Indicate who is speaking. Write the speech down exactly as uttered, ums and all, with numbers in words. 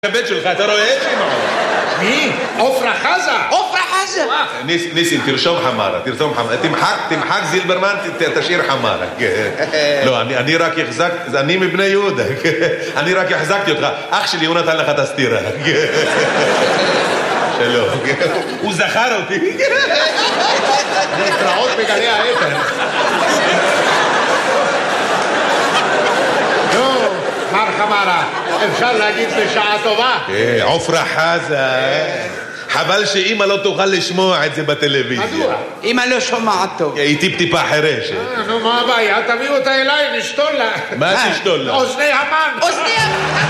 Speaker 1: הבית שלך, אתה רואה שמעון?
Speaker 2: מי? עופרה חזה?
Speaker 3: עופרה חזה!
Speaker 1: ניסים, תרשום חמרה, תרשום חמרה. תמחק, תמחק זילברמן, תשאיר חמרה. לא, אני רק החזק, אני מבני יהודה. אני רק החזקתי אותך. אח שלי, הוא נתן לך את הסתירה. שלום. הוא זכר אותי.
Speaker 2: להתראות בגלי האתר. נו, מר חמרה, אפשר להגיד בשעה טובה?
Speaker 1: עופרה חזה. חבל שאמא לא תוכל לשמוע את זה בטלוויזיה.
Speaker 2: מדוע?
Speaker 3: אמא לא שומעת טוב.
Speaker 1: היא טיפ-טיפה חירשת.
Speaker 2: נו, מה הבעיה? תביאו אותה אליי, נשתול לה.
Speaker 1: מה תשתול לה?
Speaker 2: אוזני המן.
Speaker 3: אוזני המן.